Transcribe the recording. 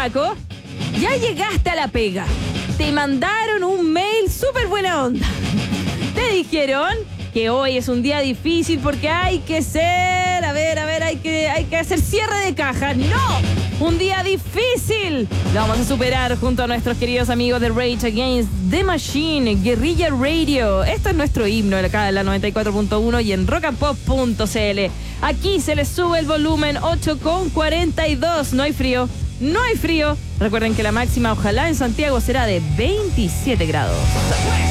Paco, ya llegaste a la pega. Te mandaron un mail súper buena onda. Te dijeron que hoy es un día difícil porque hay que hay que hacer cierre de caja. ¡No! Un día difícil. Lo vamos a superar junto a nuestros queridos amigos de Rage Against the Machine, Guerrilla Radio. Esto es nuestro himno acá en la 94.1 y en rockandpop.cl. Aquí se les sube el volumen 8:42. No hay frío. No hay frío. Recuerden que la máxima, ojalá en Santiago, será de 27 grados.